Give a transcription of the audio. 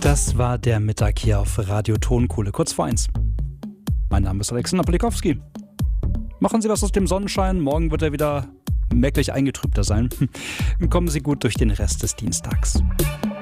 Das war der Mittag hier auf Radio Tonkohle, kurz vor 1. Mein Name ist Alexander Polikowski. Machen Sie was aus dem Sonnenschein, morgen wird er wieder merklich eingetrübter sein. Und kommen Sie gut durch den Rest des Dienstags.